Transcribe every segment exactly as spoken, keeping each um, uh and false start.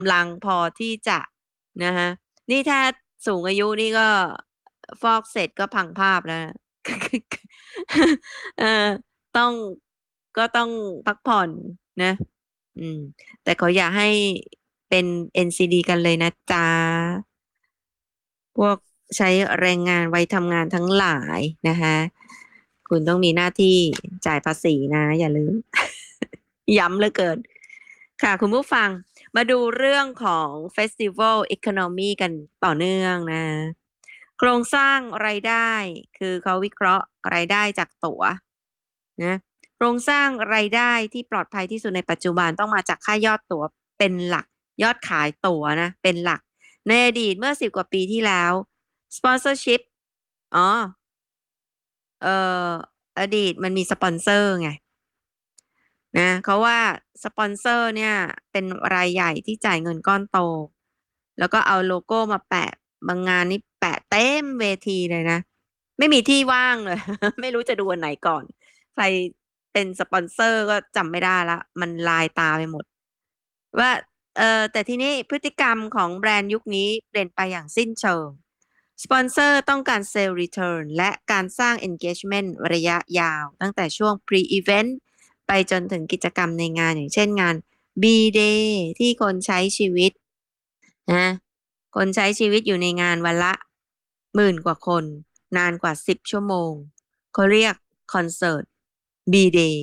ำลังพอที่จะนะคะนี่ถ้าสูงอายุนี่ก็ฟอกเสร็จก็พังภาพแล้วนะเออต้องก็ต้องพักผ่อนนะอืมแต่เขาอยากให้เป็น เอ็น ซี ดี กันเลยนะจ๊ะพวกใช้แรงงานไว้ทำงานทั้งหลายนะคะคุณต้องมีหน้าที่จ่ายภาษีนะอย่าลืมย้ำเหลือเกินค่ะคุณผู้ฟังมาดูเรื่องของ Festival Economy กันต่อเนื่องนะโครงสร้างรายได้คือเขาวิเคราะห์รายได้จากตั๋วนะโครงสร้างรายได้ที่ปลอดภัยที่สุดในปัจจุบันต้องมาจากค่ายอดตั๋วเป็นหลักยอดขายตั๋วนะเป็นหลักในอดีตเมื่อสิบกว่าปีที่แล้ว sponsorship อ๋อเอ่ออดีตมันมีสปอนเซอร์ไง นะเขาว่าสปอนเซอร์เนี่ยเป็นรายใหญ่ที่จ่ายเงินก้อนโตแล้วก็เอาโลโก้มาแปะบางงานนี่แปะเต็มเวทีเลยนะไม่มีที่ว่างเลยไม่รู้จะดูอันไหนก่อนใครเป็นสปอนเซอร์ก็จำไม่ได้ละมันลายตาไปหมดว่าเออแต่ทีนี้พฤติกรรมของแบรนด์ยุคนี้เปลี่ยนไปอย่างสิ้นเชิงสปอนเซอร์ต้องการเซลล์รีเทิร์นและการสร้าง engagement ระยะยาวตั้งแต่ช่วง pre-event ไปจนถึงกิจกรรมในงานอย่างเช่นงาน B-Day ที่คนใช้ชีวิตนะคนใช้ชีวิตอยู่ในงานวันละหมื่นกว่าคนนานกว่าสิบชั่วโมงเขาเรียกคอนเสิร์ต B-Day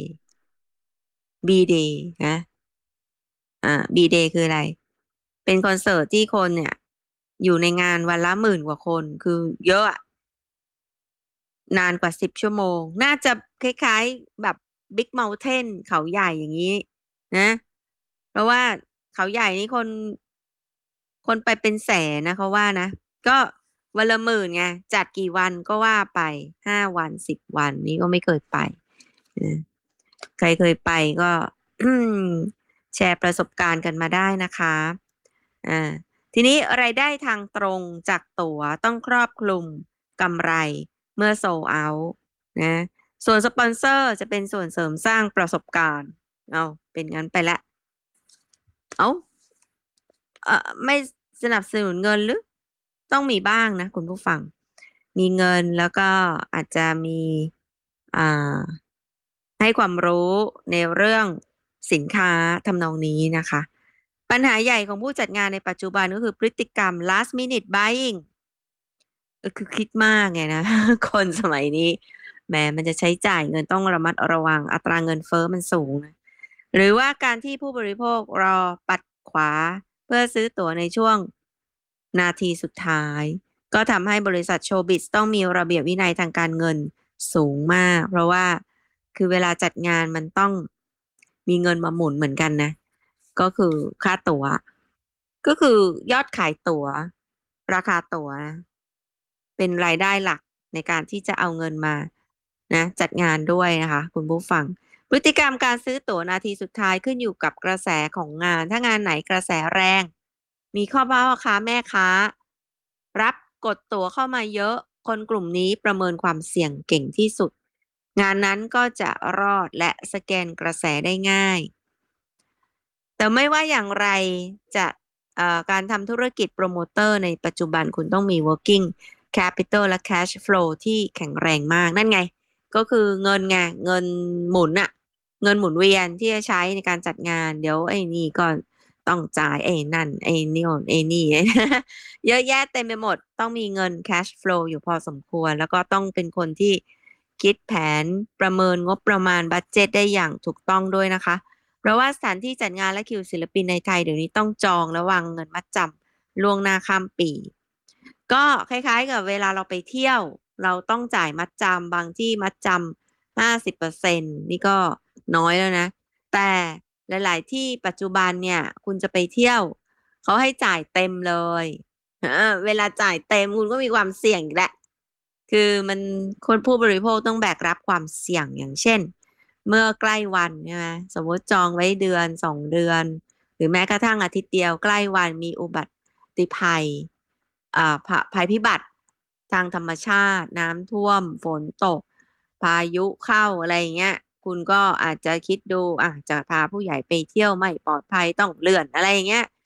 B-Day นะอ่า B-Day คืออะไรเป็นคอนเสิร์ตที่คนเนี่ยอยู่ในงานวันละหมื่นกว่าคนคือเยอะอะ นานกว่าสิบชั่วโมง น่าจะคล้ายๆแบบ Big Mountain เขาใหญ่อย่างนี้นะ เพราะว่าเขาใหญ่นี่คนคนไปเป็นแสนนะเขาว่านะ ก็วันละหมื่นไงจัดกี่วันก็ว่าไปห้าวันสิบวันนี่ก็ไม่เคยไปนะใครเคยไปก็แชร์ประสบการณ์กันมาได้นะคะอ่าทีนี้รายได้ทางตรงจากตั๋วต้องครอบคลุมกำไรเมื่อโซลเอาท์นะส่วนสปอนเซอร์จะเป็นส่วนเสริมสร้างประสบการณ์เอาเป็นงั้นไปละเอาเออไม่สนับสนุนเงินหรือต้องมีบ้างนะคุณผู้ฟังมีเงินแล้วก็อาจจะมีอ่าให้ความรู้ในเรื่องสินค้าทำนองนี้นะคะปัญหาใหญ่ของผู้จัดงานในปัจจุบันก็คือพฤติกรรม last minute buying เออคือคิดมากไงนะคนสมัยนี้แหมมันจะใช้จ่ายเงินต้องระมัดระวังอัตราเงินเฟ้อมันสูงนะหรือว่าการที่ผู้บริโภครอปัดขวาเพื่อซื้อตั๋วในช่วงนาทีสุดท้ายก็ทำให้บริษัทโชว์บิสต้องมีระเบียบวินัยทางการเงินสูงมากเพราะว่าคือเวลาจัดงานมันต้องมีเงินมาหมุนเหมือนกันนะก็คือค่าตั๋วก็คือยอดขายตั๋วราคาตั๋วนะ เป็นรายได้หลักในการที่จะเอาเงินมานะจัดงานด้วยนะคะคุณผู้ฟังพฤติกรรมการซื้อตั๋วนาทีสุดท้ายขึ้นอยู่กับกระแสของงานถ้างานไหนกระแสแรงมีข้อพ่อค้าแม่ค้ารับกดตั๋วเข้ามาเยอะคนกลุ่มนี้ประเมินความเสี่ยงเก่งที่สุดงานนั้นก็จะรอดและสแกนกระแสได้ง่าย แต่ไม่ว่าอย่างไรจะเอ่อการทำธุรกิจโปรโมเตอร์ในปัจจุบันคุณต้องมี working capital และ cash flow ที่แข็งแรงมากนั่นไงก็คือเงินไงเงินหมุนอะเงินหมุนเวียนที่จะใช้ในการจัดงานเดี๋ยวไอ้นี่ก็ต้องจ่ายไอ้นั่นไอ้นี่โน่นไอ้นี่เยอะแยะเต็มไปหมดต้องมีเงิน cash flow อยู่พอสมควรแล้วก็ต้องเป็นคนที่คิดแผนประเมินงบประมาณบัดเจ็ตได้อย่างถูกต้องด้วยนะคะ เพราะว่าสถานที่จัดงานและคิวศิลปินในไทยเดี๋ยวนี้ต้องจองและวางเงินมัดจำล่วงหน้าข้ามปีก็คล้ายๆกับเวลาเราไปเที่ยวเราต้องจ่ายมัดจำบางที่มัดจำห้าสิบเปอร์เซ็นต์นี่ก็น้อยแล้วนะแต่หลายๆที่ปัจจุบันเนี่ยคุณจะไปเที่ยวเขาให้จ่ายเต็มเลยเออเวลาจ่ายเต็มคุณก็มีความเสี่ยงอีกแหละคือมันคนผู้บริโภคต้องแบกรับความเสี่ยงอย่างเช่น เมื่อใกล้วันใช่ไหมสมมติจองไว้เดือนสองเดือนหรือแม้กระทั่งอาทิตย์เดียวใกล้วันมีอุบัติภัยอ่าภภัยพิบัติทางธรรมชาติน้ำท่วมฝนตกพายุเข้าอะไรอย่างเงี้ยคุณก็อาจจะคิดดูอ่ะจะพาผู้ใหญ่ไปเที่ยวไม่ปลอดภัยต้องเลื่อนอะไรอย่างเงี้ย